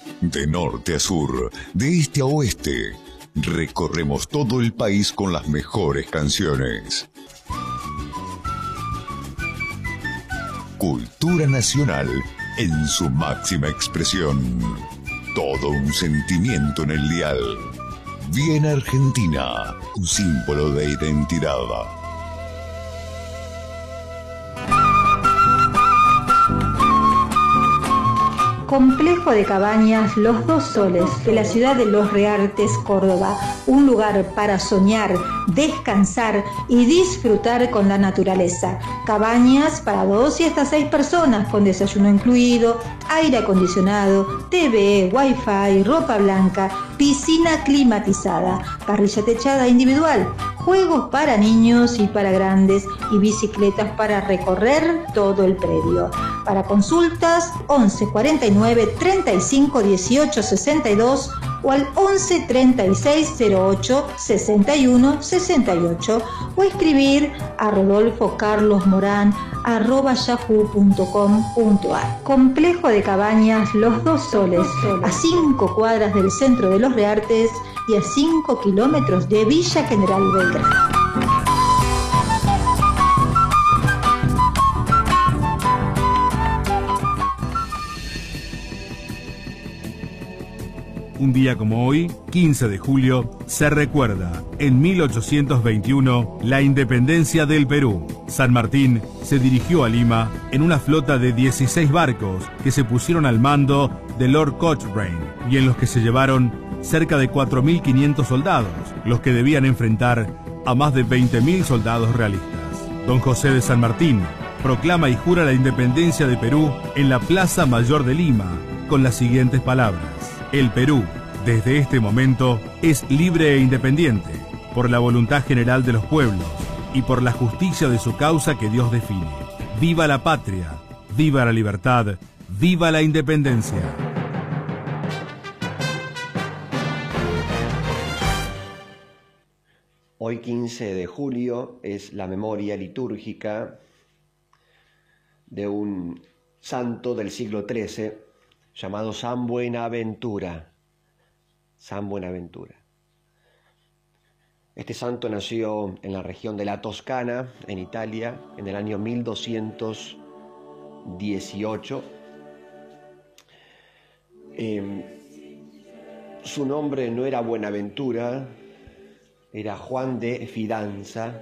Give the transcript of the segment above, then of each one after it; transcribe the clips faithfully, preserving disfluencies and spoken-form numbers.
De norte a sur, de este a oeste, recorremos todo el país con las mejores canciones. Cultura nacional en su máxima expresión. Todo un sentimiento en el dial. Bien Argentina, un símbolo de identidad. Complejo de Cabañas Los Dos Soles, de la ciudad de Los Reartes, Córdoba. Un lugar para soñar, descansar y disfrutar con la naturaleza. Cabañas para dos y hasta seis personas, con desayuno incluido, aire acondicionado, T V, wifi, ropa blanca, piscina climatizada, parrilla techada individual, juegos para niños y para grandes y bicicletas para recorrer todo el predio. Para consultas, once cuarenta y nueve treinta y cinco dieciocho sesenta y dos o al once treinta y seis cero ocho sesenta y uno sesenta y ocho o escribir a rodolfo carlos morán arroba yahoo punto com punto ar. Complejo de Cabañas Los Dos Soles, a cinco cuadras del centro de Los Reartes y a cinco kilómetros de Villa General Belgrano. Un día como hoy, quince de julio, se recuerda, en mil ochocientos veintiuno, la independencia del Perú. San Martín se dirigió a Lima en una flota de dieciséis barcos que se pusieron al mando de Lord Cochrane y en los que se llevaron cerca de cuatro mil quinientos soldados, los que debían enfrentar a más de veinte mil soldados realistas. Don José de San Martín proclama y jura la independencia de Perú en la Plaza Mayor de Lima con las siguientes palabras: el Perú, desde este momento, es libre e independiente, por la voluntad general de los pueblos y por la justicia de su causa que Dios define. ¡Viva la patria! ¡Viva la libertad! ¡Viva la independencia! Hoy quince de julio es la memoria litúrgica de un santo del siglo trece llamado San Buenaventura. San Buenaventura. Este santo nació en la región de la Toscana, en Italia, en el año mil doscientos dieciocho. Eh, su nombre no era Buenaventura, era Juan de Fidanza,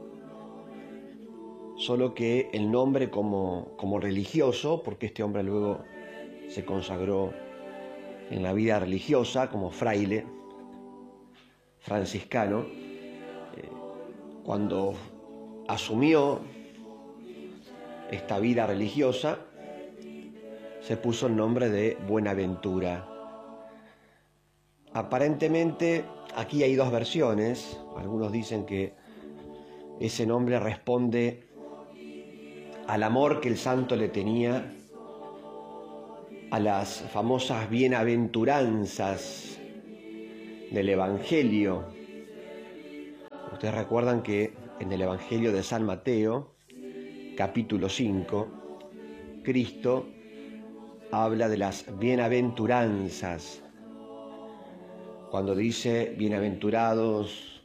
solo que el nombre como, como religioso, porque este hombre luego se consagró en la vida religiosa como fraile franciscano, eh, cuando asumió esta vida religiosa, se puso el nombre de Buenaventura. Aparentemente, aquí hay dos versiones. Algunos dicen que ese nombre responde al amor que el santo le tenía a las famosas bienaventuranzas del Evangelio. Ustedes recuerdan que en el Evangelio de San Mateo, capítulo cinco, Cristo habla de las bienaventuranzas. Cuando dice bienaventurados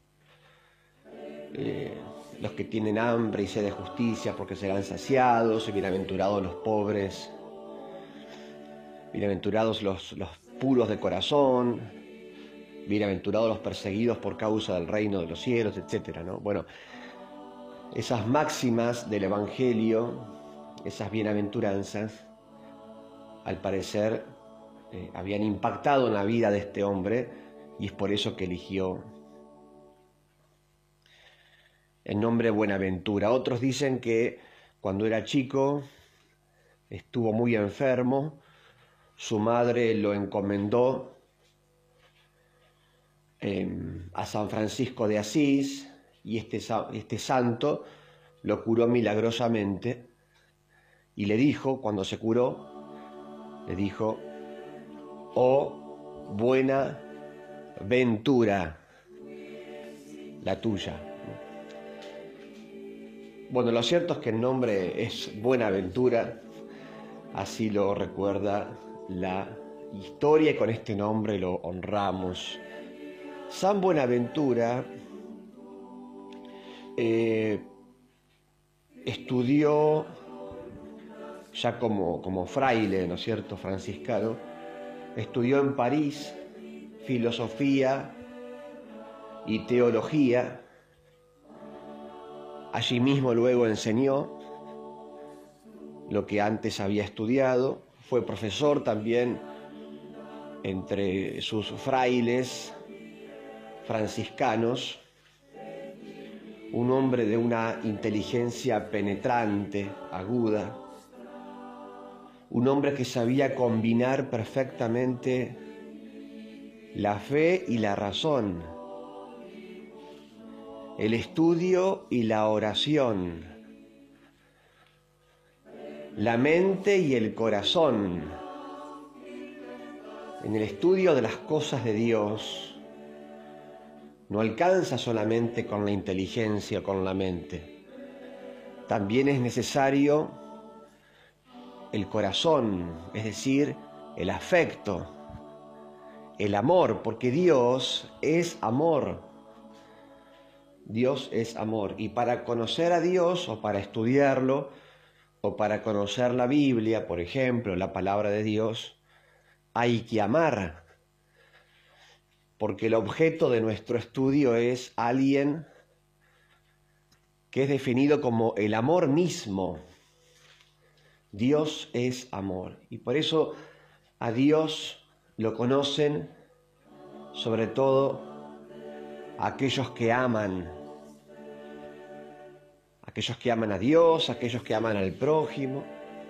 eh, los que tienen hambre y sed de justicia, porque serán saciados, bienaventurados los pobres, bienaventurados los, los puros de corazón, bienaventurados los perseguidos por causa del reino de los cielos, etcétera, ¿no? Bueno, esas máximas del Evangelio, esas bienaventuranzas, al parecer eh, habían impactado en la vida de este hombre y es por eso que eligió el nombre Buenaventura. Otros dicen que cuando era chico estuvo muy enfermo, su madre lo encomendó eh, a San Francisco de Asís y este, este santo lo curó milagrosamente y le dijo, cuando se curó, le dijo: oh buena ventura, la tuya. Bueno, lo cierto es que el nombre es Buenaventura, así lo recuerda la historia y con este nombre lo honramos. San Buenaventura eh, estudió ya como, como fraile, ¿no es cierto?, franciscano, estudió en París filosofía y teología. Allí mismo luego enseñó lo que antes había estudiado, fue profesor también entre sus frailes franciscanos, un hombre de una inteligencia penetrante, aguda, un hombre que sabía combinar perfectamente la fe y la razón, el estudio y la oración, la mente y el corazón. En el estudio de las cosas de Dios no alcanza solamente con la inteligencia o con la mente. También es necesario el corazón, es decir, el afecto, el amor, porque Dios es amor. Dios es amor. Y para conocer a Dios, o para estudiarlo, o para conocer la Biblia, por ejemplo, la palabra de Dios, hay que amar. Porque el objeto de nuestro estudio es alguien que es definido como el amor mismo. Dios es amor. Y por eso a Dios lo conocen sobre todo aquellos que aman, aquellos que aman a Dios, aquellos que aman al prójimo.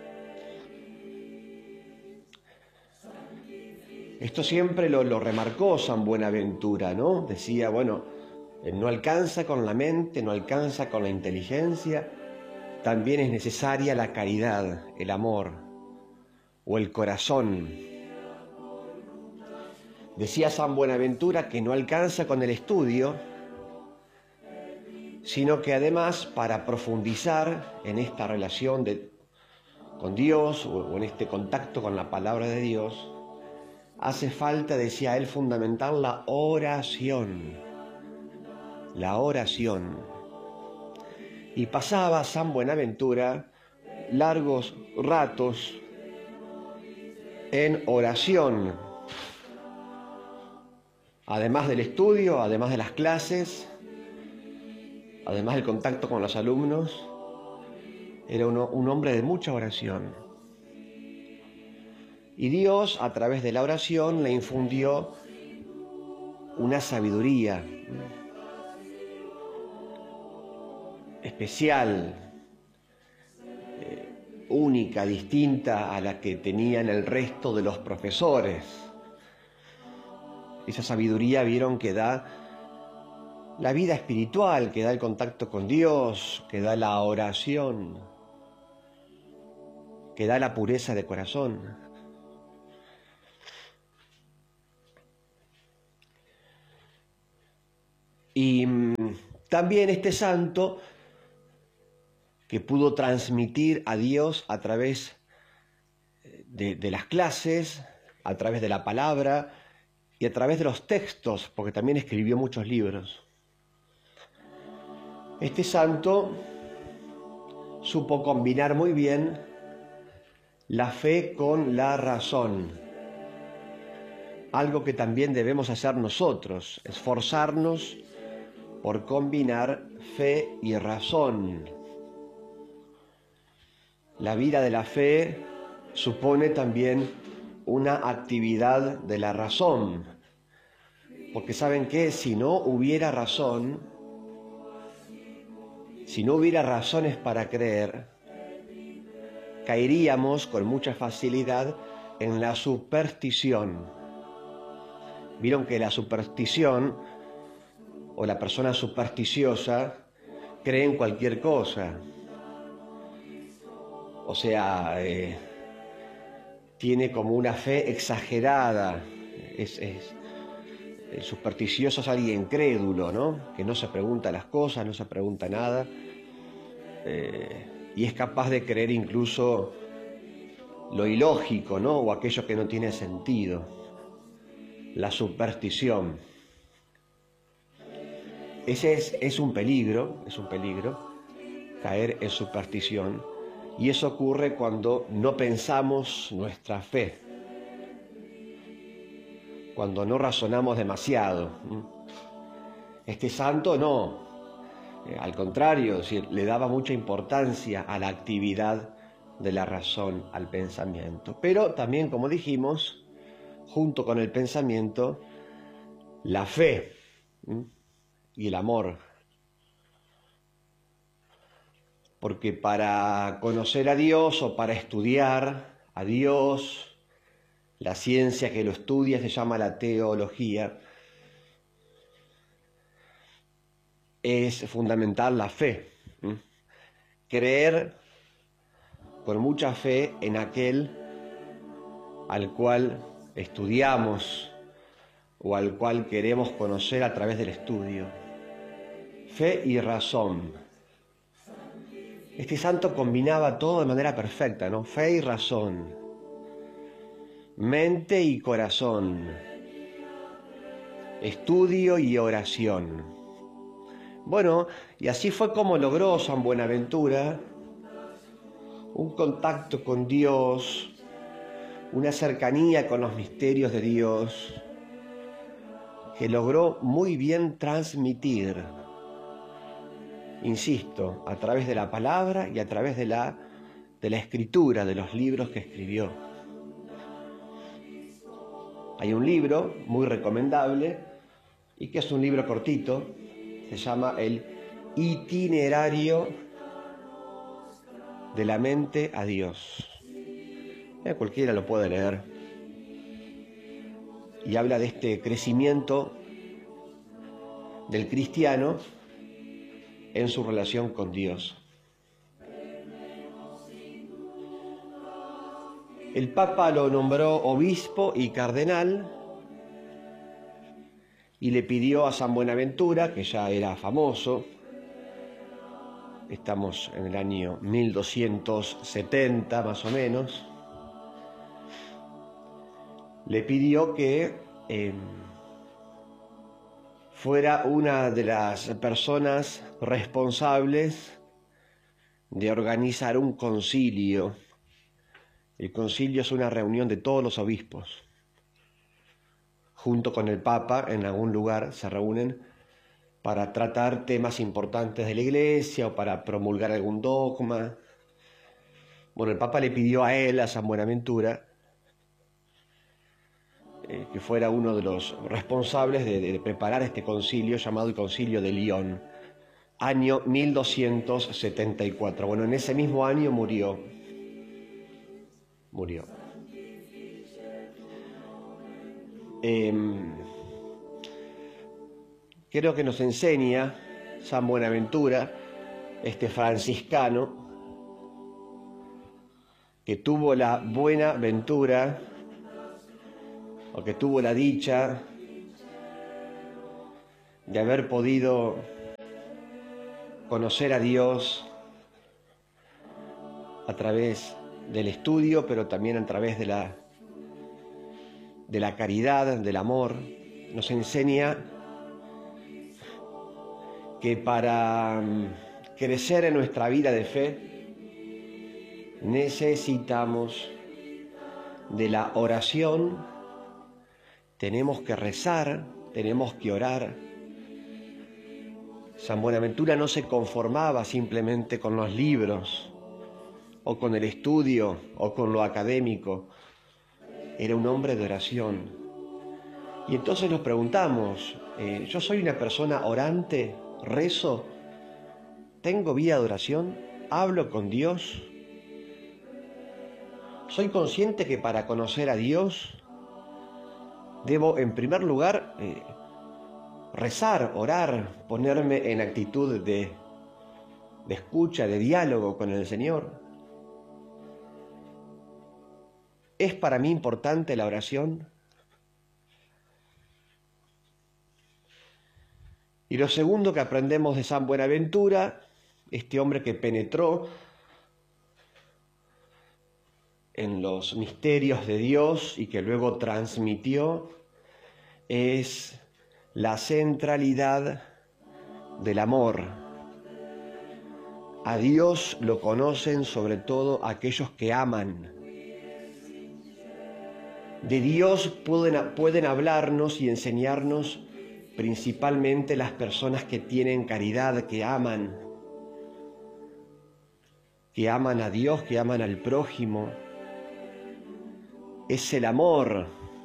Esto siempre lo, lo remarcó San Buenaventura, ¿no? Decía, bueno, no alcanza con la mente, no alcanza con la inteligencia, también es necesaria la caridad, el amor o el corazón. Decía San Buenaventura que no alcanza con el estudio, sino que además para profundizar en esta relación de, con Dios o en este contacto con la palabra de Dios, hace falta, decía él, fundamentar la oración. La oración. Y pasaba San Buenaventura largos ratos en oración. Además del estudio, además de las clases, además del contacto con los alumnos, era uno, un hombre de mucha oración. Y Dios, a través de la oración, le infundió una sabiduría especial, eh, única, distinta a la que tenían el resto de los profesores. Esa sabiduría vieron que da la vida espiritual, que da el contacto con Dios, que da la oración, que da la pureza de corazón. Y mmm, también este santo que pudo transmitir a Dios a través de, de las clases, a través de la palabra y a través de los textos, porque también escribió muchos libros. Este santo supo combinar muy bien la fe con la razón, algo que también debemos hacer nosotros, esforzarnos por combinar fe y razón. La vida de la fe supone también una actividad de la razón, porque saben que si no hubiera razón, si no hubiera razones para creer, caeríamos con mucha facilidad en la superstición. Vieron que la superstición o la persona supersticiosa cree en cualquier cosa. O sea, eh, tiene como una fe exagerada. Es, es, el supersticioso es alguien crédulo, ¿no? Que no se pregunta las cosas, no se pregunta nada. Eh, y es capaz de creer incluso lo ilógico, ¿no? O aquello que no tiene sentido, la superstición. Ese es, es un peligro, es un peligro, caer en superstición, y eso ocurre cuando no pensamos nuestra fe, cuando no razonamos demasiado. Este santo no, eh, al contrario, es decir, le daba mucha importancia a la actividad de la razón, al pensamiento. Pero también, como dijimos, junto con el pensamiento, la fe ¿sí? y el amor. Porque para conocer a Dios o para estudiar a Dios, la ciencia que lo estudia se llama la teología, es fundamental la fe. ¿sí? Creer con mucha fe en aquel al cual estudiamos o al cual queremos conocer a través del estudio. Fe y razón. Este santo combinaba todo de manera perfecta, ¿no? Fe y razón, mente y corazón, estudio y oración. Bueno, y así fue como logró San Buenaventura un contacto con Dios, una cercanía con los misterios de Dios, que logró muy bien transmitir, insisto, a través de la palabra y a través de la, de la escritura, de los libros que escribió. Hay un libro muy recomendable, y que es un libro cortito, se llama El Itinerario de la Mente a Dios. Eh, cualquiera lo puede leer. Y habla de este crecimiento del cristiano en su relación con Dios. El Papa lo nombró obispo y cardenal y le pidió a San Buenaventura, que ya era famoso, estamos en el año mil doscientos setenta más o menos, le pidió que eh, fuera una de las personas responsables de organizar un concilio. El concilio es una reunión de todos los obispos. Junto con el Papa, en algún lugar, se reúnen para tratar temas importantes de la Iglesia o para promulgar algún dogma. Bueno, el Papa le pidió a él, a San Buenaventura, eh, que fuera uno de los responsables de, de preparar este concilio llamado el Concilio de Lyon, año mil doscientos setenta y cuatro. Bueno, en ese mismo año murió. Murió. Eh, creo que nos enseña San Buenaventura, este franciscano, que tuvo la buena ventura, o que tuvo la dicha de haber podido conocer a Dios a través del estudio, pero también a través de la, de la caridad, del amor. Nos enseña que para crecer en nuestra vida de fe necesitamos de la oración, tenemos que rezar, tenemos que orar. San Buenaventura no se conformaba simplemente con los libros, o con el estudio, o con lo académico. Era un hombre de oración. Y entonces nos preguntamos, eh, ¿yo soy una persona orante? ¿Rezo? ¿Tengo vida de oración? ¿Hablo con Dios? ¿Soy consciente que para conocer a Dios debo, en primer lugar, eh, rezar, orar, ponerme en actitud de, de escucha, de diálogo con el Señor? ¿Es para mí importante la oración? Y lo segundo que aprendemos de San Buenaventura, este hombre que penetró en los misterios de Dios y que luego transmitió es la centralidad del amor. A Dios lo conocen sobre todo aquellos que aman. De Dios pueden, pueden hablarnos y enseñarnos principalmente las personas que tienen caridad, que aman, que aman a Dios, que aman al prójimo. Es el amor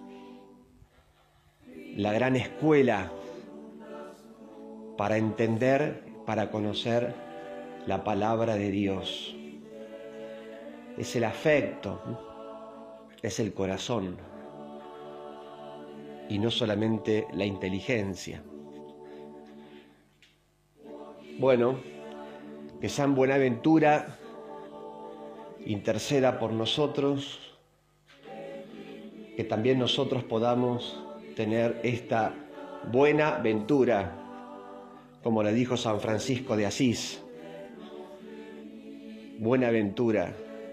la gran escuela para entender, para conocer la palabra de Dios. Es el afecto, es el corazón y no solamente la inteligencia. Bueno, que San Buenaventura interceda por nosotros, que también nosotros podamos tener esta buena ventura, como le dijo San Francisco de Asís, buena ventura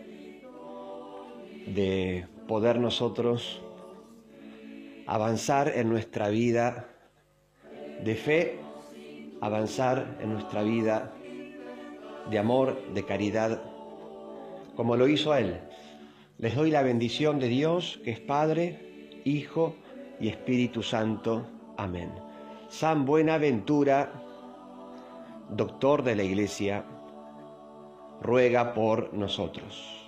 de poder nosotros avanzar en nuestra vida de fe, avanzar en nuestra vida de amor, de caridad, como lo hizo Él. Les doy la bendición de Dios, que es Padre, Hijo y Espíritu Santo. Amén. San Buenaventura, doctor de la Iglesia, ruega por nosotros.